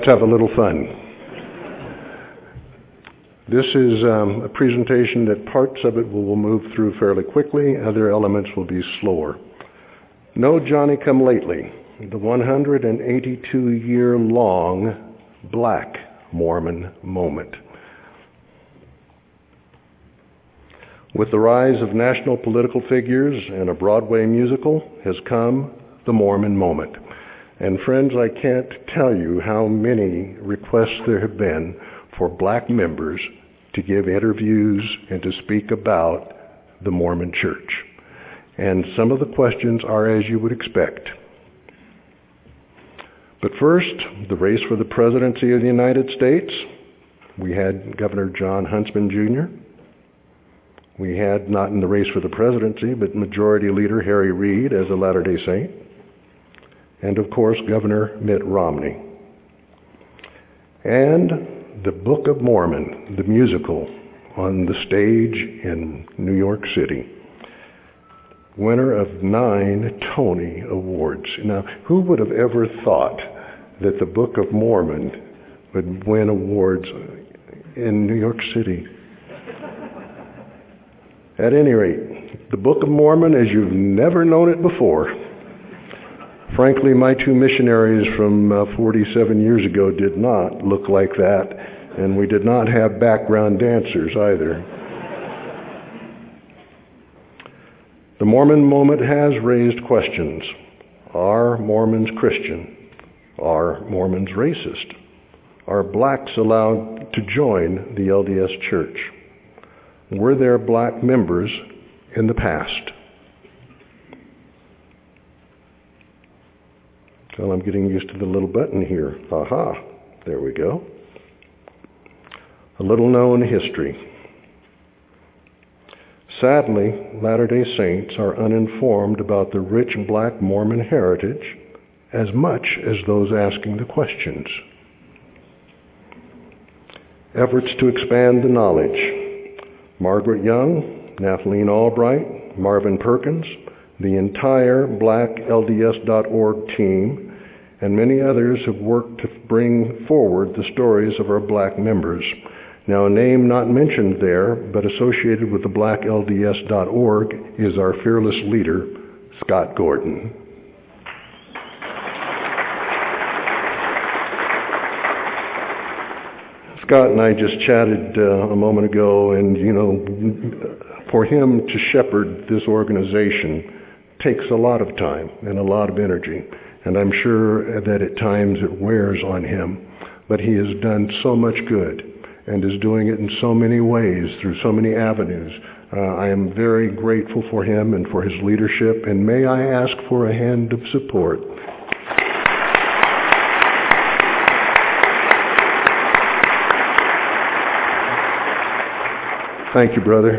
Let's have a little fun. This is a presentation that parts of it will move through fairly quickly, other elements will be slower. No Johnny-come-lately, the 182-year-long Black Mormon moment. With the rise of national political figures and a Broadway musical has come the Mormon moment. And friends, I can't tell you how many requests there have been for black members to give interviews and to speak about the Mormon Church. And some of the questions are as you would expect. But first, the race for the presidency of the United States. We had Governor John Huntsman Jr. We had, not in the race for the presidency, but Majority Leader Harry Reid as a Latter-day Saint. And of course, Governor Mitt Romney. And the Book of Mormon, the musical, on the stage in New York City. Winner of 9 Tony Awards. Now, who would have ever thought that the Book of Mormon would win awards in New York City? At any rate, the Book of Mormon as you've never known it before. Frankly, my 2 missionaries from 47 years ago did not look like that, and we did not have background dancers either. The Mormon moment has raised questions. Are Mormons Christian? Are Mormons racist? Are blacks allowed to join the LDS Church? Were there black members in the past? Well, I'm getting used to the little button here. Aha, there we go. A little known history. Sadly, Latter-day Saints are uninformed about the rich black Mormon heritage as much as those asking the questions. Efforts to expand the knowledge. Margaret Young, Nathalie Albright, Marvin Perkins, the entire blacklds.org team, and many others have worked to bring forward the stories of our black members. Now, a name not mentioned there, but associated with the blacklds.org is our fearless leader, Scott Gordon. Scott and I just chatted a moment ago, and for him to shepherd this organization takes a lot of time and a lot of energy, and I'm sure that at times it wears on him, but he has done so much good and is doing it in so many ways through so many avenues. I am very grateful for him and for his leadership, and may I ask for a hand of support. Thank you, brother.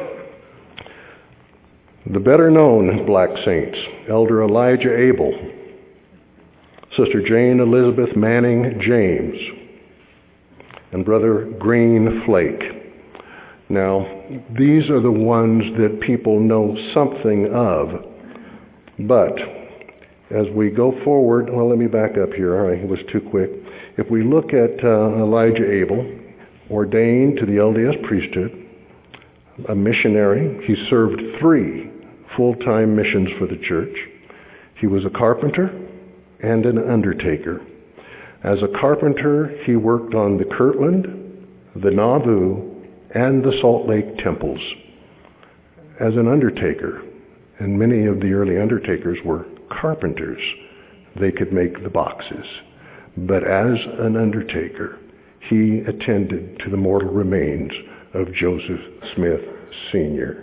The better-known black saints, Elder Elijah Abel, Sister Jane Elizabeth Manning James, and Brother Green Flake. Now, these are the ones that people know something of, but as we go forward, well, let me back up here. All right, it was too quick. If we look at Elijah Abel, ordained to the LDS priesthood, a missionary. He served 3 full-time missions for the church. He was a carpenter and an undertaker. As a carpenter, he worked on the Kirtland, the Nauvoo, and the Salt Lake temples. As an undertaker, and many of the early undertakers were carpenters, they could make the boxes. But as an undertaker, he attended to the mortal remains of Joseph Smith Sr.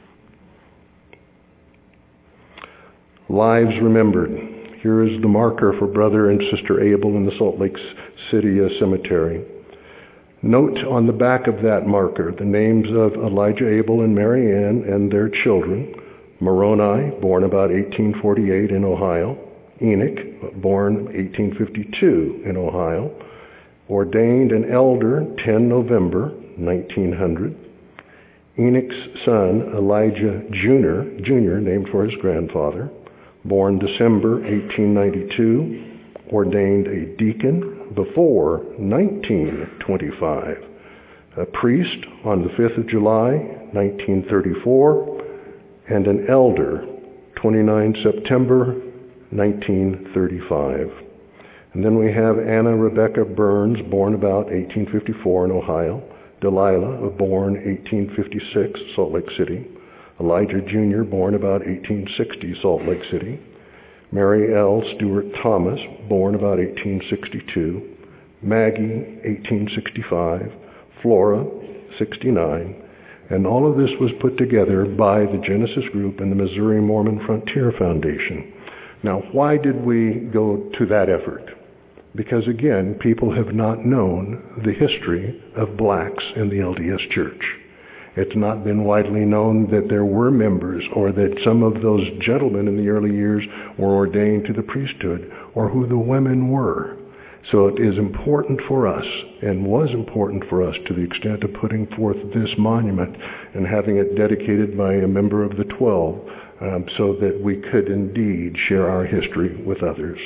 Lives remembered. Here is the marker for Brother and Sister Abel in the Salt Lake City Cemetery. Note on the back of that marker the names of Elijah Abel and Mary Ann and their children. Moroni, born about 1848 in Ohio. Enoch, born 1852 in Ohio. Ordained an elder 10 November 1900. Enoch's son, Elijah Jr., named for his grandfather, born December 1892, ordained a deacon before 1925, a priest on the 5th of July, 1934, and an elder 29 September 1935. And then we have Anna Rebecca Burns, born about 1854 in Ohio, Delilah, born 1856, Salt Lake City, Elijah Jr., born about 1860, Salt Lake City, Mary L. Stewart Thomas, born about 1862, Maggie, 1865, Flora, 69, and all of this was put together by the Genesis Group and the Missouri Mormon Frontier Foundation. Now, why did we go to that effort? Because again, people have not known the history of blacks in the LDS Church. It's not been widely known that there were members or that some of those gentlemen in the early years were ordained to the priesthood or who the women were. So it is important for us and was important for us to the extent of putting forth this monument and having it dedicated by a member of the 12 so that we could indeed share our history with others.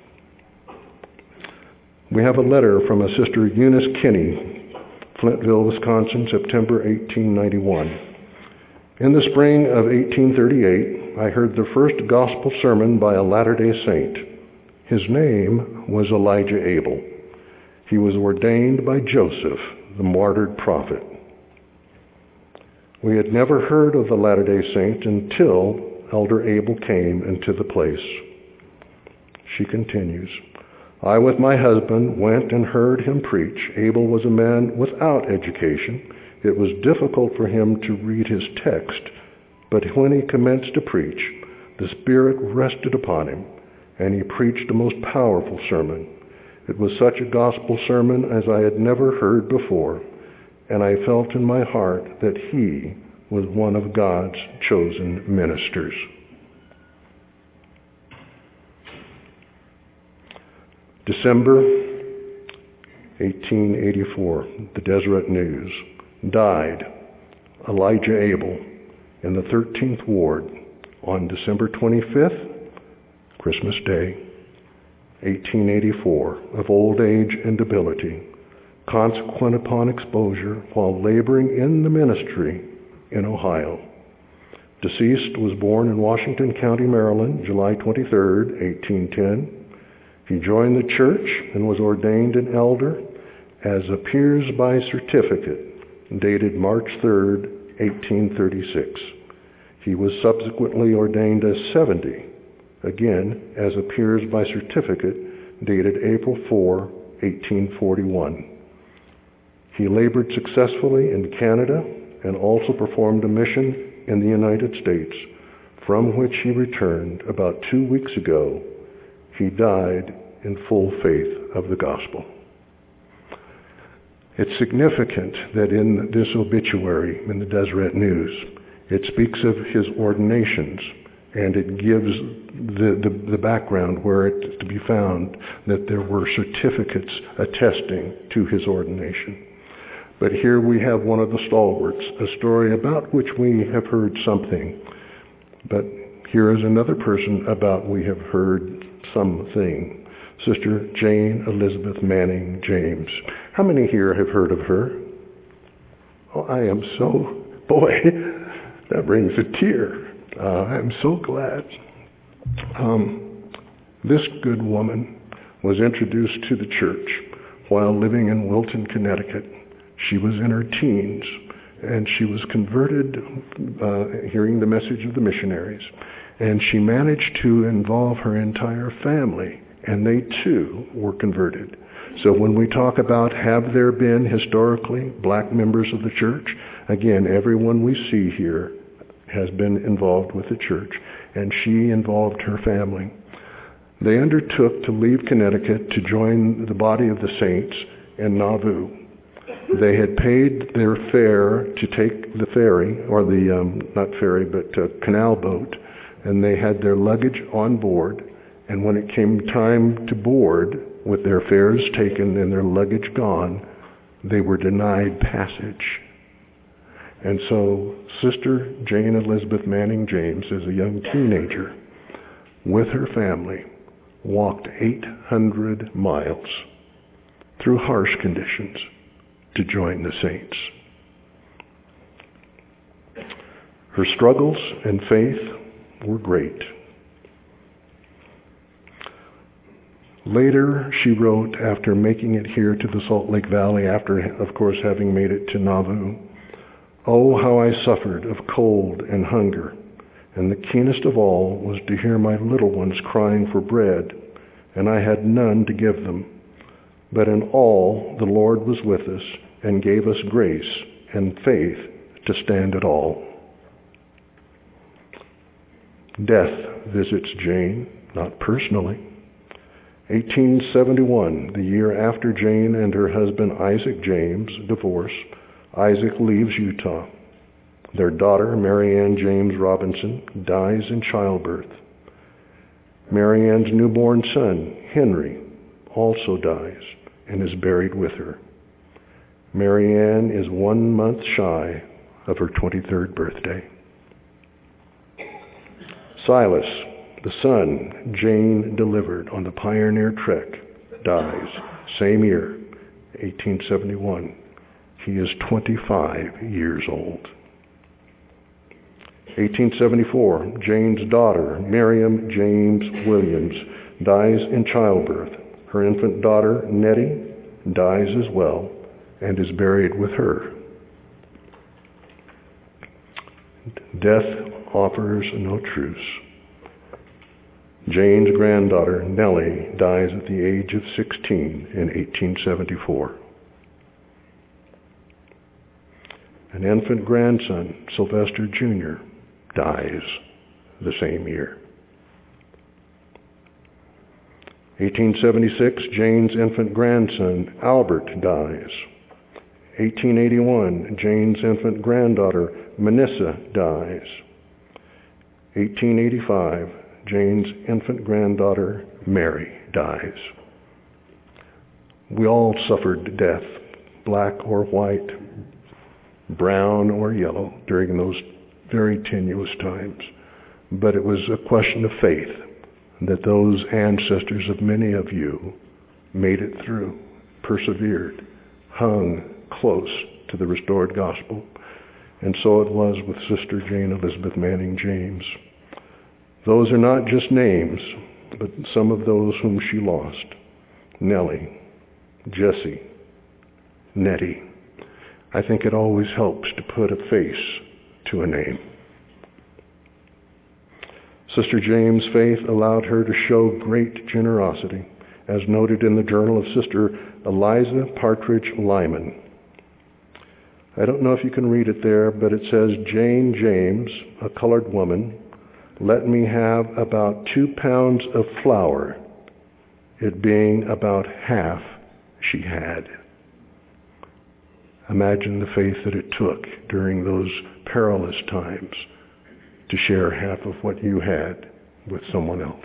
We have a letter from a Sister Eunice Kinney, Flintville, Wisconsin, September 1891. In the spring of 1838, I heard the first gospel sermon by a Latter-day Saint. His name was Elijah Abel. He was ordained by Joseph, the martyred prophet. We had never heard of the Latter-day Saint until Elder Abel came into the place. She continues, I with my husband went and heard him preach. Abel was a man without education. It was difficult for him to read his text, but when he commenced to preach, the Spirit rested upon him, and he preached a most powerful sermon. It was such a gospel sermon as I had never heard before, and I felt in my heart that he was one of God's chosen ministers. December 1884, the Deseret News, died Elijah Abel in the 13th Ward on December 25th, Christmas Day, 1884, of old age and debility, consequent upon exposure while laboring in the ministry in Ohio. Deceased was born in Washington County, Maryland, July 23rd, 1810. He joined the church and was ordained an elder as appears by certificate dated March 3rd, 1836. He was subsequently ordained as 70, again as appears by certificate dated April 4, 1841. He labored successfully in Canada and also performed a mission in the United States, from which he returned about 2 weeks ago. He died in full faith of the gospel. It's significant that in this obituary in the Deseret News, it speaks of his ordinations, and it gives the background where it's to be found that there were certificates attesting to his ordination. But here we have one of the stalwarts, a story about which we have heard something. But here is another person about we have heard something. Sister Jane Elizabeth Manning James. How many here have heard of her? Oh, I am so, boy, that brings a tear. I am so glad. This good woman was introduced to the church while living in Wilton, Connecticut. She was in her teens, and she was converted hearing the message of the missionaries. And she managed to involve her entire family, and they too were converted. So when we talk about have there been historically black members of the church, again, everyone we see here has been involved with the church, and she involved her family. They undertook to leave Connecticut to join the body of the saints in Nauvoo. They had paid their fare to take the ferry, or the, not ferry, but canal boat, and they had their luggage on board. And when it came time to board, with their fares taken and their luggage gone, they were denied passage. And so Sister Jane Elizabeth Manning James, as a young teenager, with her family, walked 800 miles through harsh conditions to join the saints. Her struggles and faith were great. Later, she wrote, after making it here to the Salt Lake Valley, after, of course, having made it to Nauvoo, "Oh, how I suffered of cold and hunger, and the keenest of all was to hear my little ones crying for bread, and I had none to give them. But in all the Lord was with us and gave us grace and faith to stand it all." Death visits Jane, not personally. 1871, the year after Jane and her husband Isaac James divorce, Isaac leaves Utah. Their daughter, Mary Ann James Robinson, dies in childbirth. Mary Ann's newborn son, Henry, also dies and is buried with her. Mary Ann is 1 month shy of her 23rd birthday. Silas, the son Jane delivered on the Pioneer Trek, dies same year, 1871. He is 25 years old. 1874, Jane's daughter, Miriam James Williams, dies in childbirth. Her infant daughter, Nettie, dies as well and is buried with her. Death offers no truce. Jane's granddaughter, Nellie, dies at the age of 16 in 1874. An infant grandson, Sylvester Jr., dies the same year. 1876, Jane's infant grandson, Albert, dies. 1881, Jane's infant granddaughter, Manissa, dies. 1885, Jane's infant granddaughter, Mary, dies. We all suffered death, black or white, brown or yellow, during those very tenuous times. But it was a question of faith that those ancestors of many of you made it through, persevered, hung close to the restored gospel. And so it was with Sister Jane Elizabeth Manning James. Those are not just names, but some of those whom she lost. Nellie, Jessie, Nettie. I think it always helps to put a face to a name. Sister Jane's faith allowed her to show great generosity, as noted in the journal of Sister Eliza Partridge Lyman. I don't know if you can read it there, but it says, "Jane James, a colored woman, let me have about 2 pounds of flour, it being about half she had." Imagine the faith that it took during those perilous times to share half of what you had with someone else.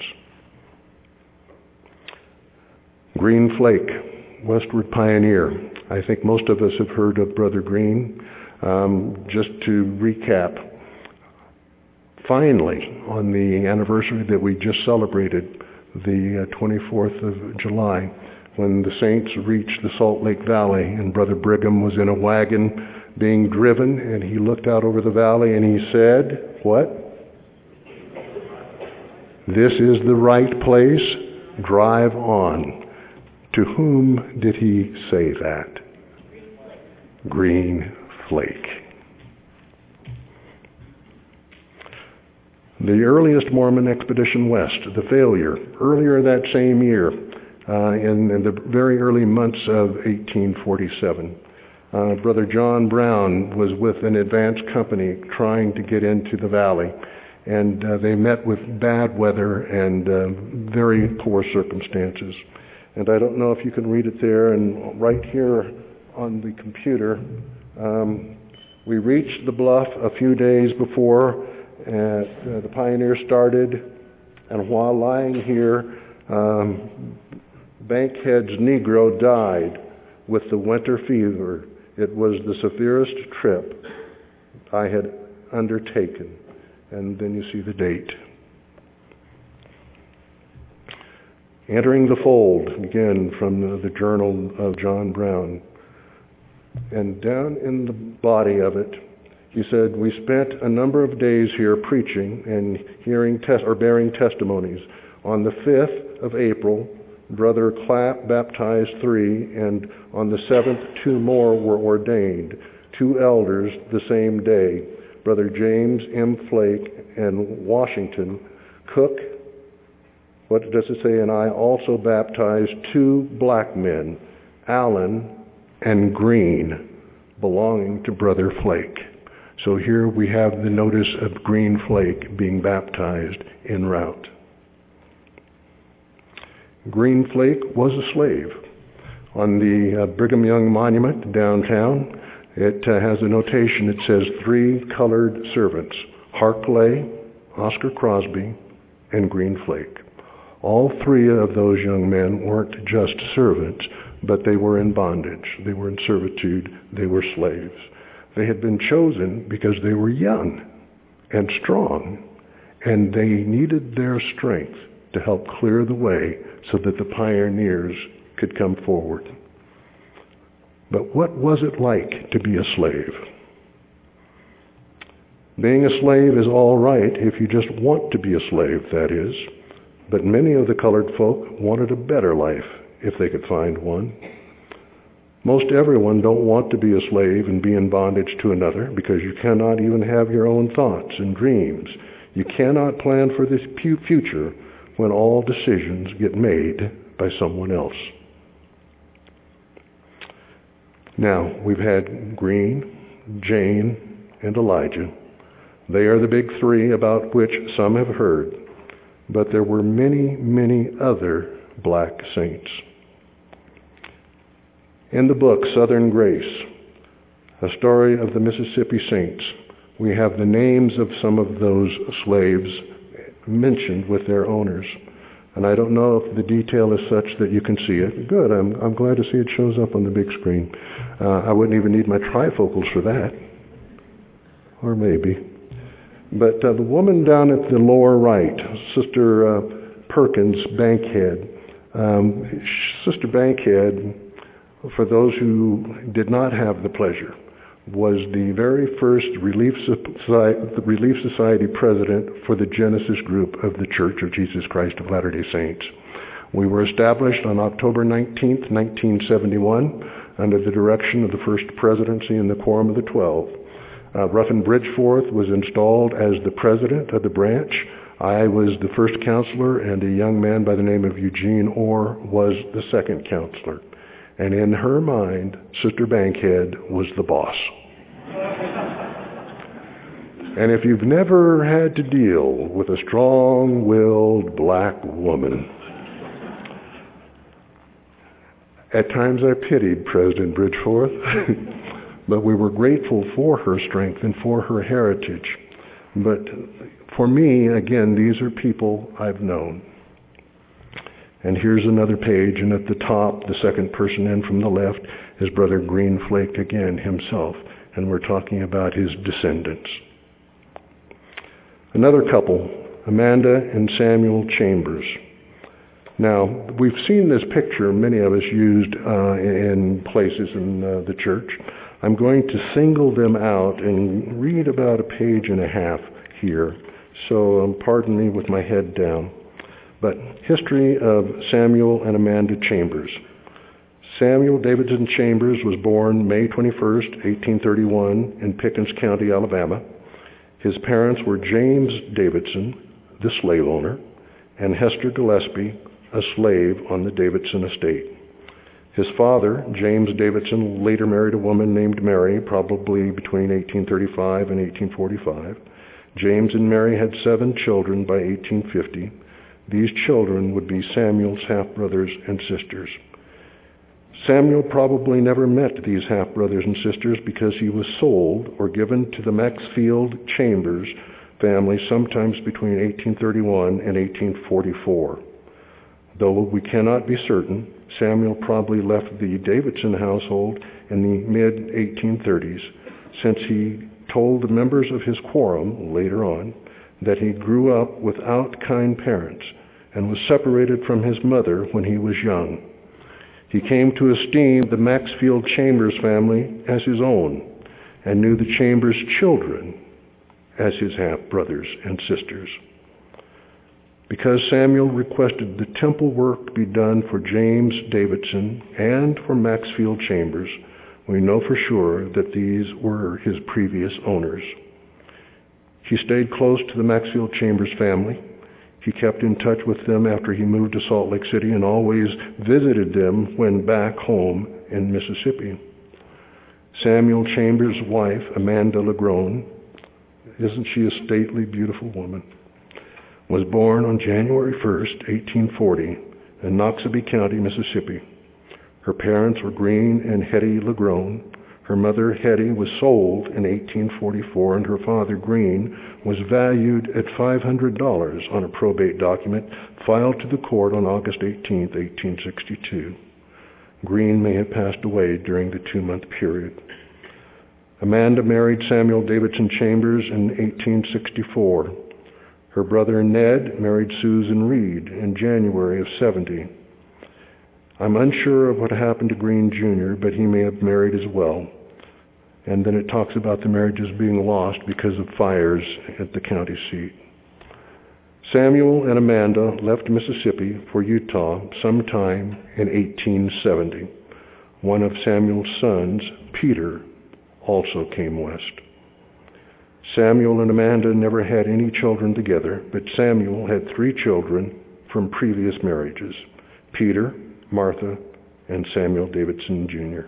Green Flake, Westward Pioneer. I think most of us have heard of Brother Green. Just to recap, finally, on the anniversary that we just celebrated, the 24th of July, when the saints reached the Salt Lake Valley and Brother Brigham was in a wagon being driven, and he looked out over the valley and he said, what? "This is the right place, drive on." To whom did he say that? Green Flake. The earliest Mormon expedition west, the failure, earlier that same year, in the very early months of 1847. Brother John Brown was with an advance company trying to get into the valley, and they met with bad weather and very poor circumstances. And I don't know if you can read it there, and right here on the computer, we reached the bluff a few days before the Pioneer started, and while lying here, Bankhead's Negro died with the winter fever. It was the severest trip I had undertaken. And then you see the date. Entering the Fold, again from the Journal of John Brown. And down in the body of it, he said, we spent a number of days here preaching and bearing testimonies. On the 5th of April, Brother Clapp baptized 3, and on the 7th, 2 more were ordained, 2 elders the same day, Brother James M. Flake and Washington Cook. What does it say? And I also baptized 2 black men, Allen and Green, belonging to Brother Flake. So here we have the notice of Green Flake being baptized en route. Green Flake was a slave. On the Brigham Young Monument downtown, it has a notation that says 3 colored servants, Harkley, Oscar Crosby, and Green Flake. All 3 of those young men weren't just servants, but they were in bondage. They were in servitude. They were slaves. They had been chosen because they were young and strong, and they needed their strength to help clear the way so that the pioneers could come forward. But what was it like to be a slave? Being a slave is all right if you just want to be a slave, that is. But many of the colored folk wanted a better life if they could find one. Most everyone don't want to be a slave and be in bondage to another, because you cannot even have your own thoughts and dreams. You cannot plan for this future when all decisions get made by someone else. Now, we've had Green, Jane, and Elijah. They are the big 3 about which some have heard. But there were many, many other black saints. In the book, Southern Grace, a story of the Mississippi Saints, we have the names of some of those slaves mentioned with their owners. And I don't know if the detail is such that you can see it. Good, I'm glad to see it shows up on the big screen. I wouldn't even need my trifocals for that. Or maybe. But the woman down at the lower right, Sister Perkins Bankhead. Sister Bankhead, for those who did not have the pleasure, was the very first Relief Society president for the Genesis group of the Church of Jesus Christ of Latter-day Saints. We were established on October 19th, 1971, under the direction of the First Presidency and the Quorum of the 12. Ruffin Bridgeforth was installed as the president of the branch. I was the first counselor, and a young man by the name of Eugene Orr was the second counselor. And in her mind, Sister Bankhead was the boss. And if you've never had to deal with a strong-willed black woman, at times I pitied President Bridgeforth. But we were grateful for her strength and for her heritage. But for me, again, these are people I've known. And here's another page, and at the top, the second person in from the left, is Brother Green Flake again himself, and we're talking about his descendants. Another couple, Amanda and Samuel Chambers. Now, we've seen this picture, many of us used in places in the church. I'm going to single them out and read about a page and a half here. So pardon me with my head down. But history of Samuel and Amanda Chambers. Samuel Davidson Chambers was born May 21st, 1831 in Pickens County, Alabama. His parents were James Davidson, the slave owner, and Hester Gillespie, a slave on the Davidson estate. His father, James Davidson, later married a woman named Mary, probably between 1835 and 1845. James and Mary had 7 children by 1850. These children would be Samuel's half-brothers and sisters. Samuel probably never met these half-brothers and sisters because he was sold or given to the Maxfield Chambers family sometimes between 1831 and 1844. Though we cannot be certain, Samuel probably left the Davidson household in the mid-1830s, since he told the members of his quorum later on that he grew up without kind parents and was separated from his mother when he was young. He came to esteem the Maxfield Chambers family as his own and knew the Chambers children as his half-brothers and sisters. Because Samuel requested the temple work be done for James Davidson and for Maxfield Chambers, we know for sure that these were his previous owners. He stayed close to the Maxfield Chambers family. He kept in touch with them after he moved to Salt Lake City and always visited them when back home in Mississippi. Samuel Chambers' wife, Amanda LaGrone, isn't she a stately, beautiful woman, was born on January 1st, 1840, in Noxubee County, Mississippi. Her parents were Green and Hetty LaGrone. Her mother, Hetty, was sold in 1844, and her father, Green, was valued at $500 on a probate document filed to the court on August 18, 1862. Green may have passed away during the 2-month period. Amanda married Samuel Davidson Chambers in 1864. Her brother Ned married Susan Reed in January of 70. I'm unsure of what happened to Green Jr., but he may have married as well. And then it talks about the marriages being lost because of fires at the county seat. Samuel and Amanda left Mississippi for Utah sometime in 1870. One of Samuel's sons, Peter, also came west. Samuel and Amanda never had any children together, but Samuel had 3 children from previous marriages: Peter, Martha, and Samuel Davidson Jr.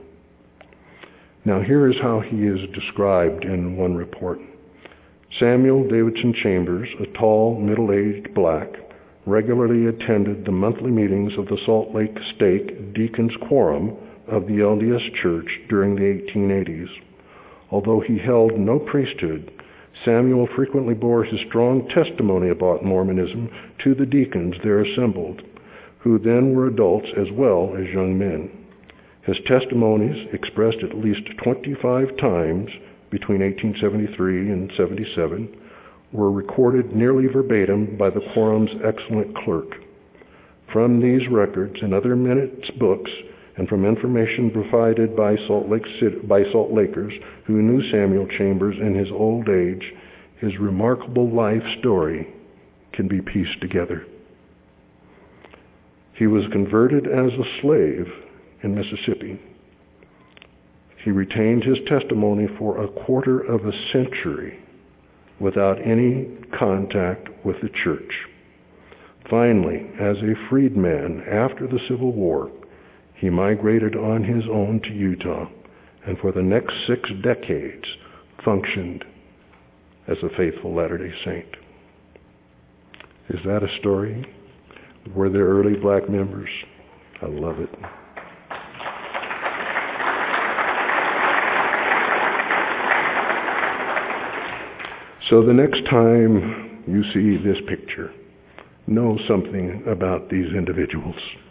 Now here is how he is described in one report. Samuel Davidson Chambers, a tall, middle-aged black, regularly attended the monthly meetings of the Salt Lake Stake Deacons Quorum of the LDS Church during the 1880s. Although he held no priesthood, Samuel frequently bore his strong testimony about Mormonism to the deacons there assembled, who then were adults as well as young men. His testimonies, expressed at least 25 times between 1873 and 77, were recorded nearly verbatim by the Quorum's excellent clerk. From these records and other minutes books, and from information provided by Salt Lakers who knew Samuel Chambers in his old age, his remarkable life story can be pieced together. He was converted as a slave in Mississippi. He retained his testimony for a quarter of a century without any contact with the church. Finally, as a freedman after the Civil War, he migrated on his own to Utah, and for the next 6 decades functioned as a faithful Latter-day Saint. Is that a story? Were there early black members? I love it. So the next time you see this picture, know something about these individuals.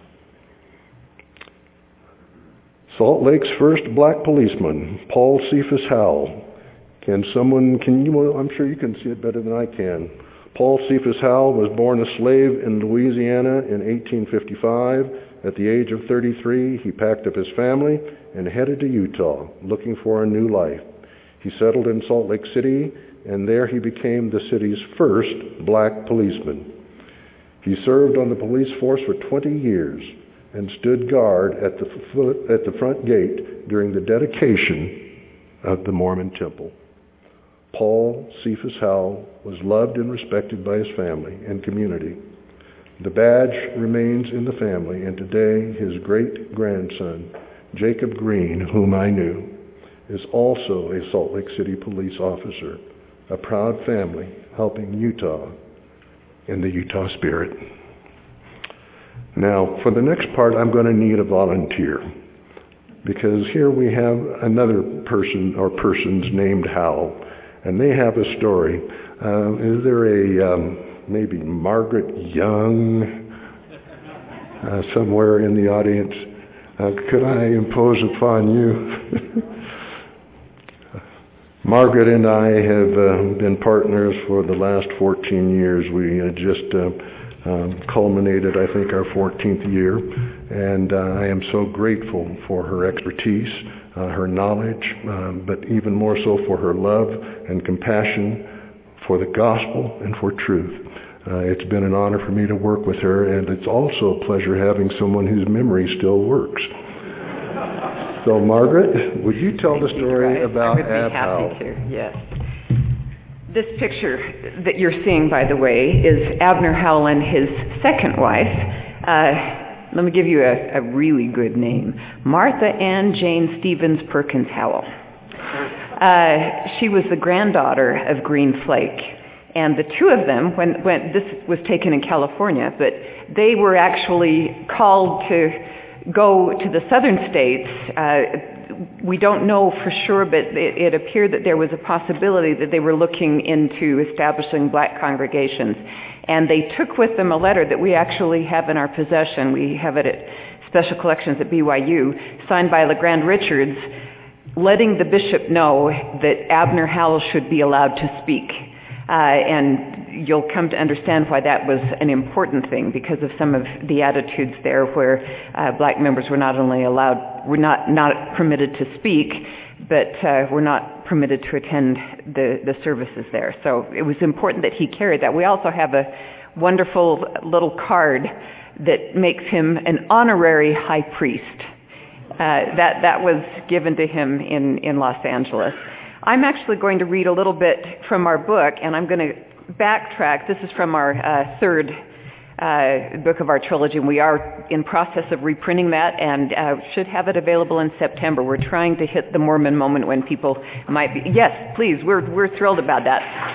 Salt Lake's first black policeman, Paul Cephas Howell. I'm sure you can see it better than I can. Paul Cephas Howell was born a slave in Louisiana in 1855. At the age of 33, he packed up his family and headed to Utah, looking for a new life. He settled in Salt Lake City, and there he became the city's first black policeman. He served on the police force for 20 years and stood guard at the front gate during the dedication of the Mormon temple. Paul Cephas Howell was loved and respected by his family and community. The badge remains in the family, and today his great-grandson, Jacob Green, whom I knew, is also a Salt Lake City police officer, a proud family helping Utah in the Utah spirit. Now, for the next part, I'm going to need a volunteer, because here we have another person or persons named Howell, and they have a story. Is there a maybe Margaret Young somewhere in the audience? Could I impose upon you? Margaret and I have been partners for the last 14 years. We just culminated, I think, our 14th year. And I am so grateful for her expertise, her knowledge, but even more so for her love and compassion for the gospel and for truth. It's been an honor for me to work with her, and it's also a pleasure having someone whose memory still works. So, Margaret, would you tell the story about Ab Howell? I would be happy to, yes. This picture that you're seeing, by the way, is Abner Howell and his second wife. Let me give you a really good name. Martha Ann Jane Stevens Perkins Howell. She was the granddaughter of Green Flake. And the two of them, when this was taken in California, but they were actually called to go to the southern states. We don't know for sure, but it appeared that there was a possibility that they were looking into establishing black congregations. And they took with them a letter that we actually have in our possession. We have it at Special Collections at BYU, signed by LeGrand Richards, letting the bishop know that Abner Howell should be allowed to speak. And you'll come to understand why that was an important thing, because of some of the attitudes there where black members were not only not permitted to speak, but were not permitted to attend the services there. So it was important that he carried that. We also have a wonderful little card that makes him an honorary high priest. That was given to him in Los Angeles. I'm actually going to read a little bit from our book, and I'm going to backtrack. This is from our third book of our trilogy, and we are in process of reprinting that and should have it available in September. We're trying to hit the Mormon moment when people might be... Yes, please, we're thrilled about that.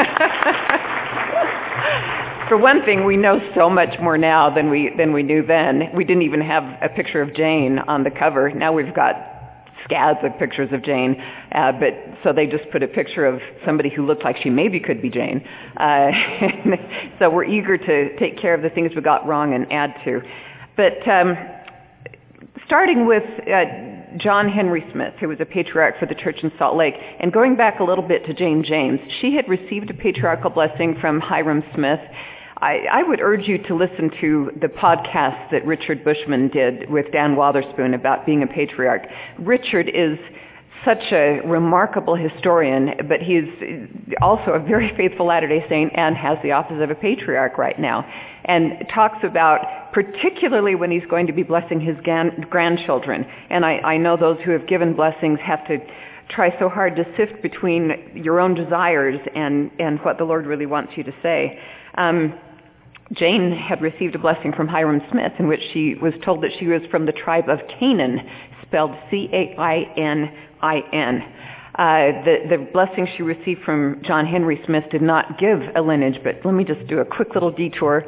For one thing, we know so much more now than we knew then. We didn't even have a picture of Jane on the cover. Now we've got scads of pictures of Jane, but so they just put a picture of somebody who looked like she maybe could be Jane. So we're eager to take care of the things we got wrong and add to. But starting with John Henry Smith, who was a patriarch for the church in Salt Lake, and going back a little bit to Jane James, she had received a patriarchal blessing from Hiram Smith. I would urge you to listen to the podcast that Richard Bushman did with Dan Wotherspoon about being a patriarch. Richard is such a remarkable historian, but he's also a very faithful Latter-day Saint and has the office of a patriarch right now, and talks about particularly when he's going to be blessing his grandchildren. And I know those who have given blessings have to try so hard to sift between your own desires and what the Lord really wants you to say. Jane had received a blessing from Hiram Smith in which she was told that she was from the tribe of Canaan, spelled Cainin. The blessing she received from John Henry Smith did not give a lineage, but let me just do a quick little detour.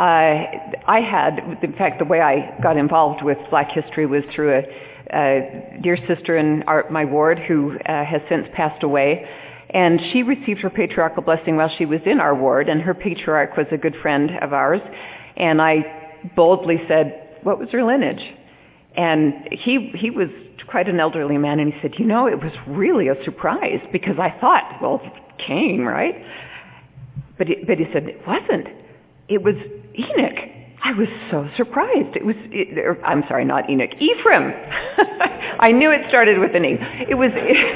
In fact, the way I got involved with Black history was through a dear sister in my ward who has since passed away. And she received her patriarchal blessing while she was in our ward, and her patriarch was a good friend of ours. And I boldly said, what was her lineage? And he was quite an elderly man, and he said, it was really a surprise, because I thought, well, Cain, right? But he said, it wasn't. It was Enoch. I was so surprised. I'm sorry, not Enoch, Ephraim. I knew it started with an E. It was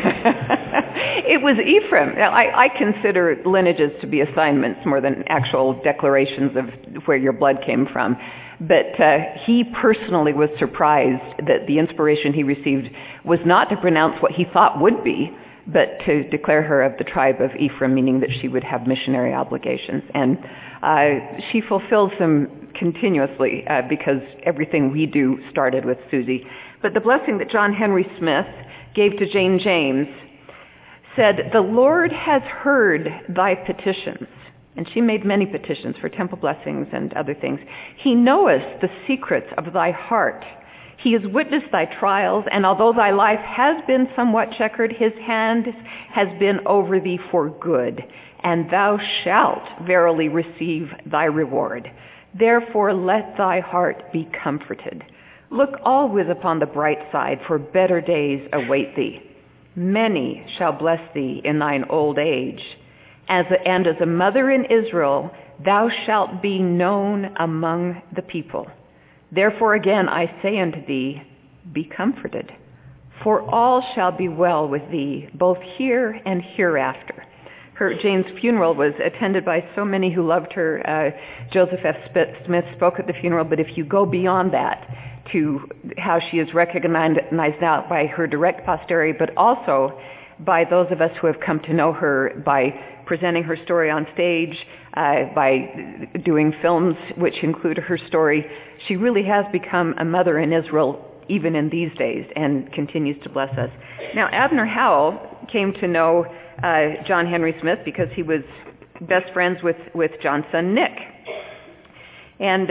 Ephraim. Now, I consider lineages to be assignments more than actual declarations of where your blood came from. But he personally was surprised that the inspiration he received was not to pronounce what he thought would be, but to declare her of the tribe of Ephraim, meaning that she would have missionary obligations. And she fulfills them continuously because everything we do started with Susie. But the blessing that John Henry Smith gave to Jane James said, "The Lord has heard thy petitions." And she made many petitions for temple blessings and other things. "He knoweth the secrets of thy heart. He has witnessed thy trials, and although thy life has been somewhat checkered, his hand has been over thee for good, and thou shalt verily receive thy reward. Therefore let thy heart be comforted. Look always upon the bright side, for better days await thee. Many shall bless thee in thine old age, and as a mother in Israel, thou shalt be known among the people. Therefore again I say unto thee, be comforted, for all shall be well with thee, both here and hereafter. Jane's funeral was attended by so many who loved her. Joseph F. Smith spoke at the funeral, but if you go beyond that to how she is recognized now by her direct posterity, but also by those of us who have come to know her by presenting her story on stage, by doing films which include her story, she really has become a mother in Israel even in these days and continues to bless us. Now, Abner Howell came to know John Henry Smith because he was best friends with John's son Nick. And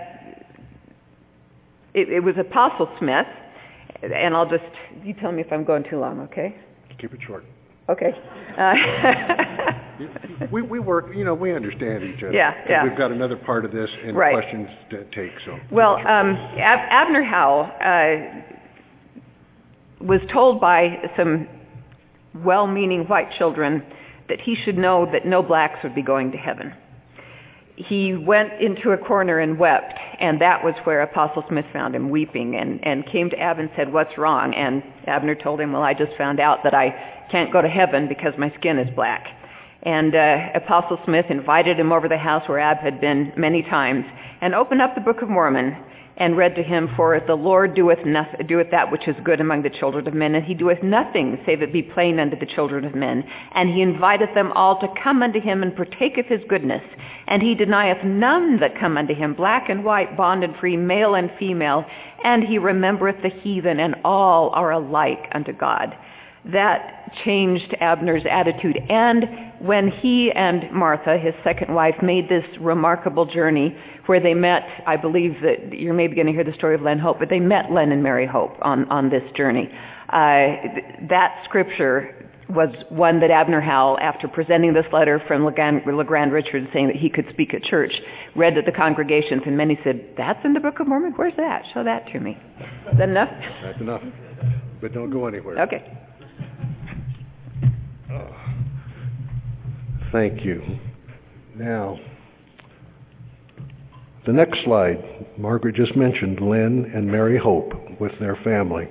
it was Apostle Smith, and you tell me if I'm going too long, okay? Keep it short. Okay. We work, we understand each other. Yeah. We've got another part of this and right. questions to take. So. Well, Abner Howell was told by some well-meaning white children that he should know that no blacks would be going to heaven. He went into a corner and wept, and that was where Apostle Smith found him weeping and came to Ab and said, what's wrong? And Abner told him, well, I just found out that I can't go to heaven because my skin is black. And Apostle Smith invited him over the house where Ab had been many times and opened up the Book of Mormon and read to him, for the Lord doeth that which is good among the children of men, and he doeth nothing save it be plain unto the children of men. And he inviteth them all to come unto him and partake of his goodness. And he denieth none that come unto him, black and white, bond and free, male and female. And he remembereth the heathen, and all are alike unto God. That changed Abner's attitude. And when he and Martha, his second wife, made this remarkable journey where they met, I believe that you're maybe going to hear the story of Len Hope, but they met Len and Mary Hope on this journey. That scripture was one that Abner Howell, after presenting this letter from LeGrand Richards saying that he could speak at church, read to the congregations, and many said, that's in the Book of Mormon? Where's that? Show that to me. Is that enough? That's enough. But don't go anywhere. Okay. Thank you. Now, the next slide, Margaret just mentioned Len and Mary Hope with their family.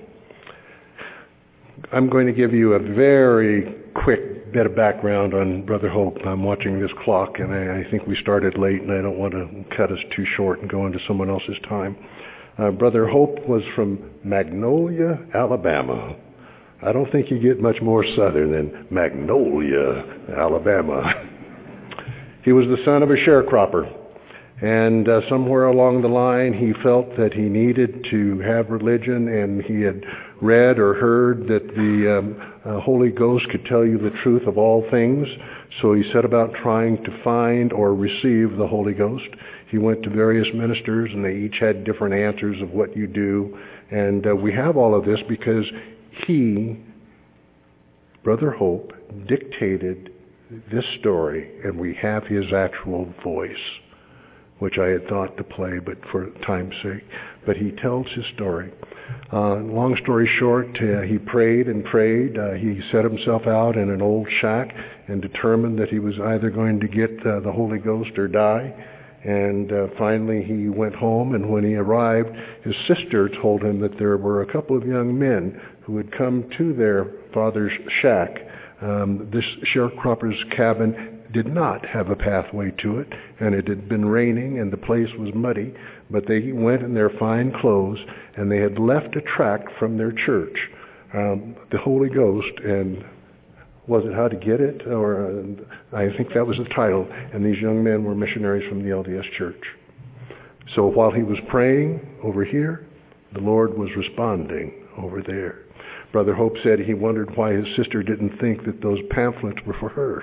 I'm going to give you a very quick bit of background on Brother Hope. I'm watching this clock, and I think we started late, and I don't want to cut us too short and go into someone else's time. Brother Hope was from Magnolia, Alabama. I don't think you get much more southern than Magnolia, Alabama. He was the son of a sharecropper, and somewhere along the line he felt that he needed to have religion, and he had read or heard that the Holy Ghost could tell you the truth of all things, so he set about trying to find or receive the Holy Ghost. He went to various ministers, and they each had different answers of what you do, and we have all of this because he, Brother Hope, dictated this story, and we have his actual voice, which I had thought to play, but for time's sake. But he tells his story. Long story short, he prayed and prayed. He set himself out in an old shack and determined that he was either going to get the Holy Ghost or die. And finally he went home, and when he arrived, his sister told him that there were a couple of young men who had come to their father's shack. This sharecropper's cabin did not have a pathway to it, and it had been raining, and the place was muddy, but they went in their fine clothes, and they had left a tract from their church, the Holy Ghost, and was it How to Get It? Or I think that was the title, and these young men were missionaries from the LDS Church. So while he was praying over here, the Lord was responding over there. Brother Hope said he wondered why his sister didn't think that those pamphlets were for her.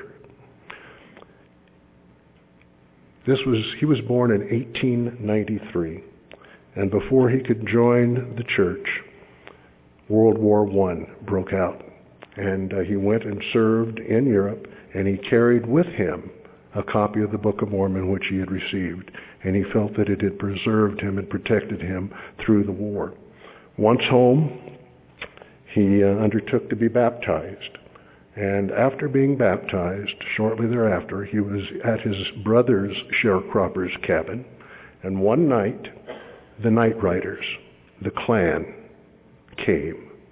He was born in 1893, and before he could join the church, World War I broke out, and he went and served in Europe, and he carried with him a copy of the Book of Mormon which he had received, and he felt that it had preserved him and protected him through the war. Once home, he undertook to be baptized, And after being baptized, shortly thereafter, he was at his brother's sharecropper's cabin. And one night, the Night Riders, the Klan, came.